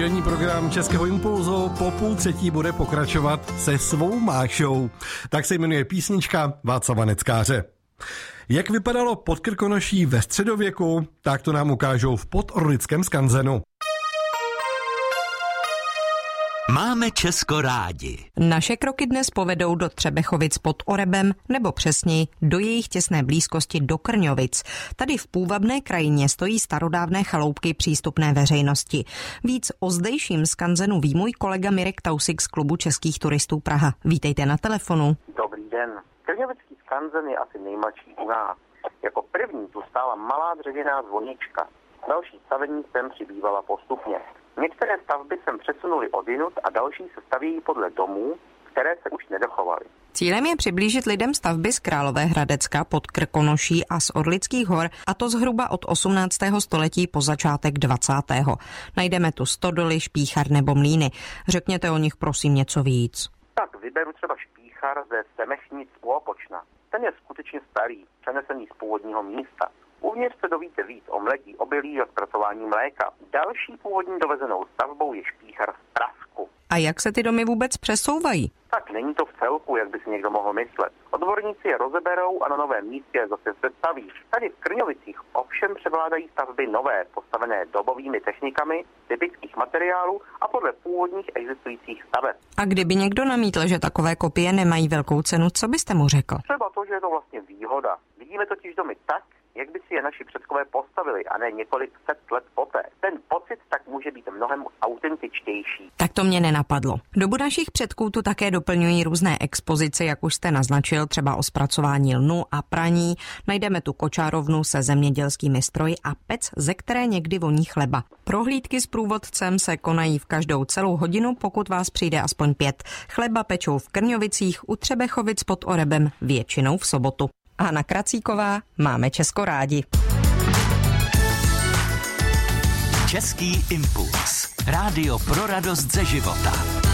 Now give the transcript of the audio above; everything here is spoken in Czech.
Nedělní program Českého impulzu po 2:30 bude pokračovat se svou Mášou. Tak se jmenuje písnička Václava Neckáře. Jak vypadalo Podkrkonoší ve středověku, tak to nám ukážou v Podorlickém skanzenu. Máme Česko rádi. Naše kroky dnes povedou do Třebechovic pod Orebem, nebo přesněji do jejich těsné blízkosti do Krňovic. Tady v půvabné krajině stojí starodávné chaloupky přístupné veřejnosti. Víc o zdejším skanzenu ví můj kolega Mirek Tausik z Klubu českých turistů Praha. Vítejte na telefonu. Dobrý den. Krňovický skanzen je asi nejmladší u nás. Jako první tu stála malá dřevěná zvonička. Další stavení sem přibývala postupně. Některé stavby sem přesunuly odjinud a další se staví podle domů, které se už nedochovaly. Cílem je přiblížit lidem stavby z Královéhradecka pod Krkonoší a z Orlických hor, a to zhruba od 18. století po začátek 20. Najdeme tu stodoly, špíchar nebo mlýny. Řekněte o nich prosím něco víc. Tak vyberu třeba špíchar ze Semešnic u Opočna. Ten je skutečně starý, přenesený z původního místa. Uvnitř se dovíte víc o mletí obilí a zpracování mléka. Další původní dovezenou stavbou je špíchar z Prasku. A jak se ty domy vůbec přesouvají? Tak není to v celku, jak by si někdo mohl myslet. Odborníci je rozeberou a na novém místě zase sestaví. Tady v Krňovicích ovšem převládají stavby nové, postavené dobovými technikami, typických materiálů a podle původních existujících staveb. A kdyby někdo namítl, že takové kopie nemají velkou cenu, co byste mu řekl? Třeba to, že je to vlastně výhoda. Vidíme totiž domy tak, jak by si je naši předkové postavili, a ne několik set let poté. Ten pocit tak může být mnohem autentičtější. Tak to mě nenapadlo. Dobu našich předků tu také doplňují různé expozice, jak už jste naznačil, třeba o zpracování lnu a praní. Najdeme tu kočárovnu se zemědělskými stroji a pec, ze které někdy voní chleba. Prohlídky s průvodcem se konají v každou celou hodinu, pokud vás přijde aspoň 5. Chleba pečou v Krňovicích, u Třebechovic pod Orebem, většinou v sobotu. Hana Kracíková, máme Česko rádi. Český impuls. Rádio pro radost ze života.